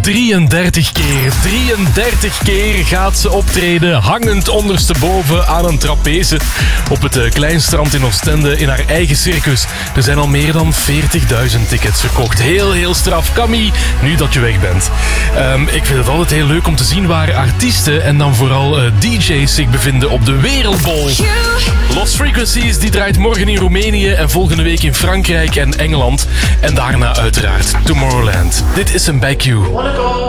33 keer. 33 keer gaat ze optreden, hangend ondersteboven aan een trapeze op het Kleinstrand in Oostende in haar eigen circus. Er zijn al meer dan 40.000 tickets verkocht. Heel straf. Camille, nu dat je weg bent. Ik vind het altijd heel leuk om te zien waar artiesten en dan vooral DJ's zich bevinden op de wereldbol. Lost Frequencies die draait morgen in Roemenië en volgende week in Frankrijk en Engeland. En daarna uiteraard Tomorrowland. Dit is een bij Q.